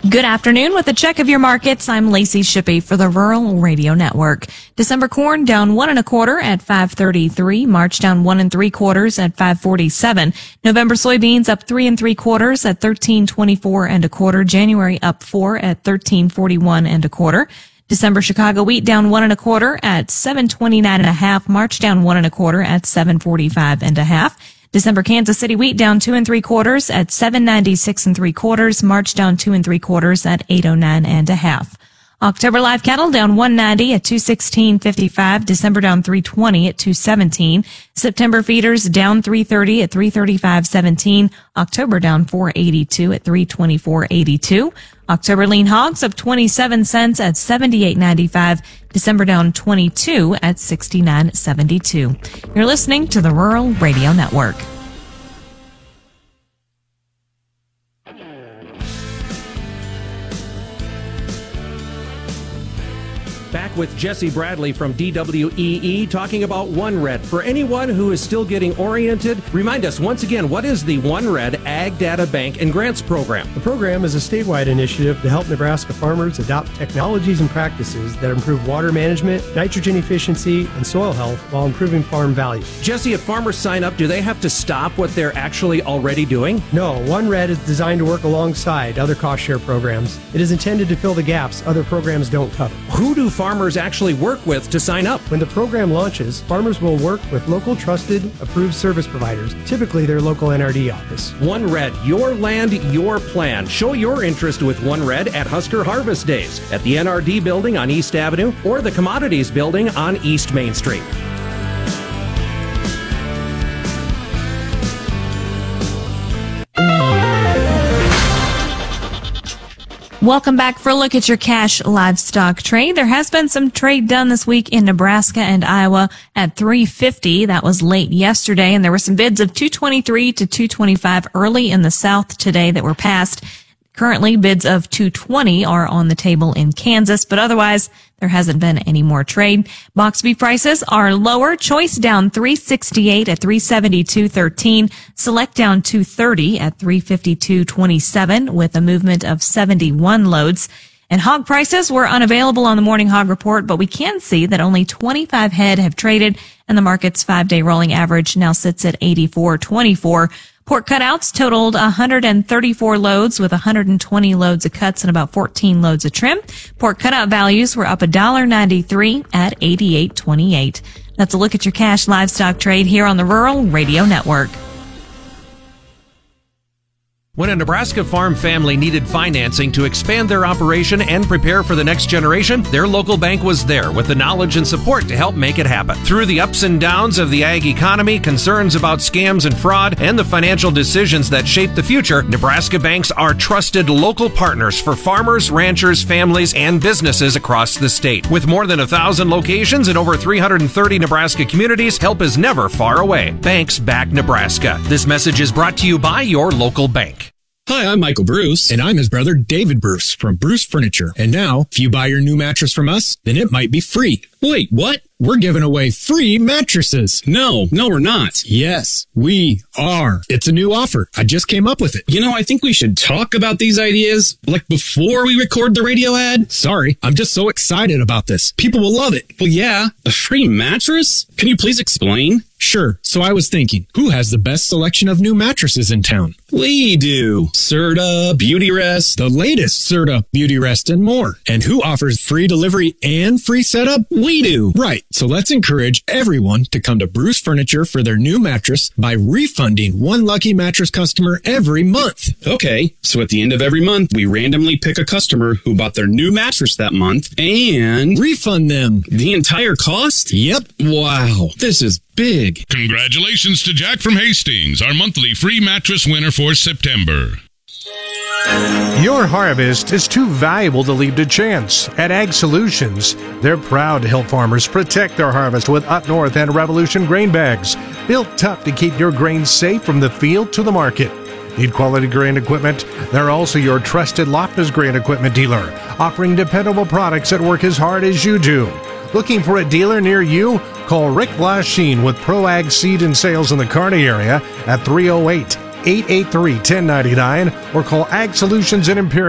Good afternoon. With a check of your markets, I'm Lacey Shippey for the Rural Radio Network. December corn down 1 1/4 at 5.33. March down 1 3/4 at 5.47. November soybeans up 3 3/4 at 13.24 1/4. January up 4 at 13.41 1/4. December Chicago wheat down 1 1/4 at 7.29 1/2. March down 1 1/4 at 7.45 1/2. December Kansas City wheat down 2 3/4 at 7.96 3/4. March down 2 3/4 at 8.09 1/2. October live cattle down 190 at 216.55. December down 320 at 217. September feeders down 330 at 335.17. October down 482 at 324.82. October lean hogs up 27 cents at 78.95. December down 22 at 69.72. You're listening to the Rural Radio Network. Back with Jesse Bradley from DWEE talking about OneRed. For anyone who is still getting oriented, remind us once again, what is the OneRed Ag Data Bank and Grants Program? The program is a statewide initiative to help Nebraska farmers adopt technologies and practices that improve water management, nitrogen efficiency, and soil health while improving farm value. Jesse, if farmers sign up, do they have to stop what they're actually already doing? No, OneRed is designed to work alongside other cost share programs. It is intended to fill the gaps other programs don't cover. Who do farmers actually work with to sign up? When the program launches, farmers will work with local trusted, approved service providers, typically their local NRD office. OneRed, your land, your plan. Show your interest with OneRed at Husker Harvest Days at the NRD building on East Avenue or the Commodities building on East Main Street. Welcome back for a look at your cash livestock trade. There has been some trade done this week in Nebraska and Iowa at 350. That was late yesterday, and there were some bids of 223 to 225 early in the South today that were passed. Currently, bids of 220 are on the table in Kansas, but otherwise, there hasn't been any more trade. Box beef prices are lower. Choice down 368 at 372.13. Select down 230 at 352.27 with a movement of 71 loads. And hog prices were unavailable on the Morning Hog Report, but we can see that only 25 head have traded, and the market's 5-day rolling average now sits at 84.24. Pork cutouts totaled 134 loads with 120 loads of cuts and about 14 loads of trim. Pork cutout values were up $1.93 at 88.28. That's a look at your cash livestock trade here on the Rural Radio Network. When a Nebraska farm family needed financing to expand their operation and prepare for the next generation, their local bank was there with the knowledge and support to help make it happen. Through the ups and downs of the ag economy, concerns about scams and fraud, and the financial decisions that shape the future, Nebraska banks are trusted local partners for farmers, ranchers, families, and businesses across the state. With more than 1,000 locations in over 330 Nebraska communities, help is never far away. Banks back Nebraska. This message is brought to you by your local bank. Hi, I'm Michael Bruce. And I'm his brother, David Bruce, from Bruce Furniture. And now, if you buy your new mattress from us, then it might be free. Wait, what? We're giving away free mattresses. No, we're not. Yes, we are. It's a new offer. I just came up with it. You know, I think we should talk about these ideas, like before we record the radio ad. Sorry, I'm just so excited about this. People will love it. Well, yeah, a free mattress? Can you please explain? Sure. So I was thinking, who has the best selection of new mattresses in town? We do. Serta, Beautyrest, the latest Serta, Beautyrest, and more. And who offers free delivery and free setup? We do. Right. So let's encourage everyone to come to Bruce Furniture for their new mattress by refunding one lucky mattress customer every month. Okay. So at the end of every month, we randomly pick a customer who bought their new mattress that month and refund them the entire cost? Yep. Wow. This is big. Congratulations to Jack from Hastings, our monthly free mattress winner for September. Your harvest is too valuable to leave to chance. At Ag Solutions, they're proud to help farmers protect their harvest with Up North and Revolution grain bags, built tough to keep your grain safe from the field to the market. Need quality grain equipment? They're also your trusted Loftus grain equipment dealer, offering dependable products that work as hard as you do. Looking for a dealer near you? Call Rick Blanchine with Pro Ag Seed and Sales in the Kearney area at 308-883-1099 or call Ag Solutions in Imperial